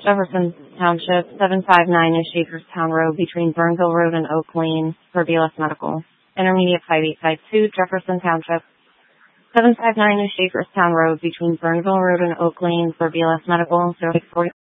Jefferson Township, 759 is Shakerstown Road between Burnville Road and Oak Lane for BLS Medical. Intermediate 5852, Jefferson Township, 759 is Shakerstown Road between Burnville Road and Oak Lane for BLS Medical. 0640